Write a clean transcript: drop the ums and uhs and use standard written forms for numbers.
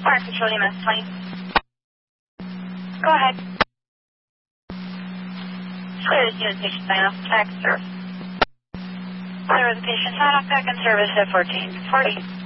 Fire Control EMS 20. Go ahead. Clear the unit patient sign off tax service. Clear the patient sign off back and service at 1440.